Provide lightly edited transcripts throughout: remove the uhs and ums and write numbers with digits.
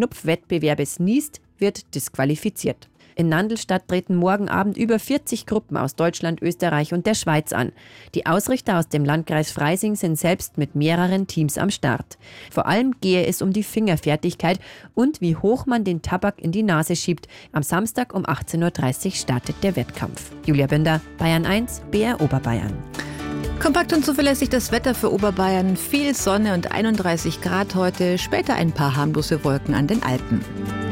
Schnupfwettbewerbes niest, wird disqualifiziert. In Nandlstadt treten morgen Abend über 40 Gruppen aus Deutschland, Österreich und der Schweiz an. Die Ausrichter aus dem Landkreis Freising sind selbst mit mehreren Teams am Start. Vor allem gehe es um die Fingerfertigkeit und wie hoch man den Tabak in die Nase schiebt. Am Samstag um 18:30 Uhr startet der Wettkampf. Julia Binder, Bayern 1, BR Oberbayern. Kompakt und zuverlässig das Wetter für Oberbayern. Viel Sonne und 31 Grad heute. Später ein paar harmlose Wolken an den Alpen.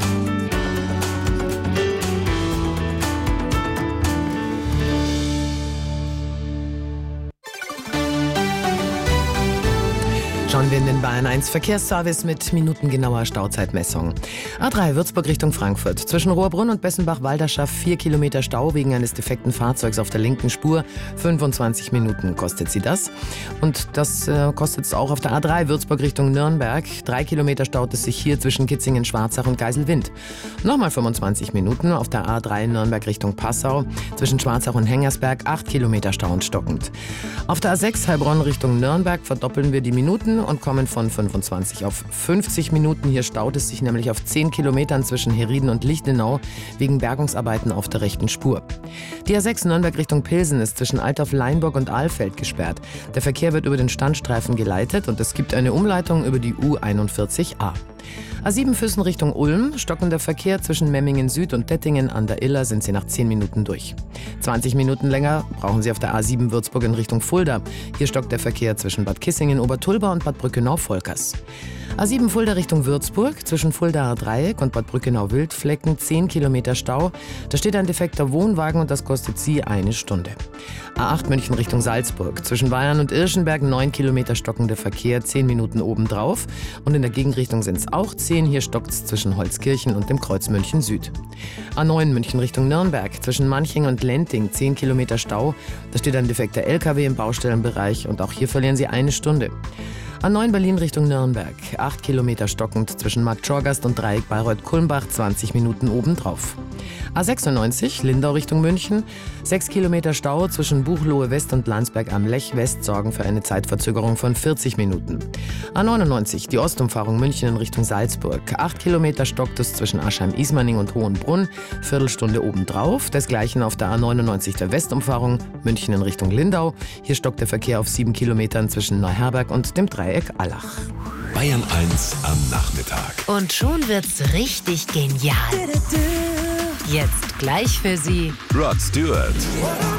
Schauen wir in den Bayern 1 Verkehrsservice mit minutengenauer Stauzeitmessung. A3 Würzburg Richtung Frankfurt. Zwischen Rohrbrunn und Bessenbach-Walderschaft 4 Kilometer Stau wegen eines defekten Fahrzeugs auf der linken Spur. 25 Minuten kostet sie das. Und das kostet es auch auf der A3 Würzburg Richtung Nürnberg. 3 Kilometer staut es sich hier zwischen Kitzingen, Schwarzach und Geiselwind. Nochmal 25 Minuten auf der A3 Nürnberg Richtung Passau. Zwischen Schwarzach und Hengersberg 8 Kilometer Stau und stockend. Auf der A6 Heilbronn Richtung Nürnberg verdoppeln wir die Minuten und kommen von 25 auf 50 Minuten. Hier staut es sich nämlich auf 10 Kilometern zwischen Herrieden und Lichtenau wegen Bergungsarbeiten auf der rechten Spur. Die A6 Nürnberg Richtung Pilsen ist zwischen Altdorf-Leinburg und Ahlfeld gesperrt. Der Verkehr wird über den Standstreifen geleitet und es gibt eine Umleitung über die U41a. A7 Füssen Richtung Ulm, stockender Verkehr zwischen Memmingen Süd und Dettingen an der Iller sind Sie nach 10 Minuten durch. 20 Minuten länger brauchen Sie auf der A7 Würzburg in Richtung Fulda. Hier stockt der Verkehr zwischen Bad Kissingen, Obertulba und Bad Brückenau-Volkers. A7 Fulda Richtung Würzburg, zwischen Fuldaer Dreieck und Bad Brückenau-Wildflecken 10 Kilometer Stau. Da steht ein defekter Wohnwagen und das kostet Sie 1 Stunde. A8 München Richtung Salzburg, zwischen Bayern und Irschenberg 9 Kilometer stockender Verkehr, 10 Minuten obendrauf. Und in der Gegenrichtung sind es auch 10, hier stockt es zwischen Holzkirchen und dem Kreuz München Süd. A9 München Richtung Nürnberg, zwischen Manching und Lenting 10 Kilometer Stau. Da steht ein defekter LKW im Baustellenbereich und auch hier verlieren Sie 1 Stunde. A9 Berlin Richtung Nürnberg, 8 Kilometer stockend zwischen Markt Schorgast und Dreieck Bayreuth-Kulmbach, 20 Minuten obendrauf. A96 Lindau Richtung München, 6 Kilometer Stau zwischen Buchloe West und Landsberg am Lech West sorgen für eine Zeitverzögerung von 40 Minuten. A99 die Ostumfahrung München in Richtung Salzburg, 8 Kilometer stockt es zwischen Aschheim-Ismaning und Hohenbrunn, Viertelstunde obendrauf. Desgleichen auf der A99 der Westumfahrung München in Richtung Lindau. Hier stockt der Verkehr auf 7 Kilometern zwischen Neuherberg und dem Dreieck Allach. Bayern 1 am Nachmittag. Und schon wird's richtig genial. Jetzt gleich für Sie Rod Stewart.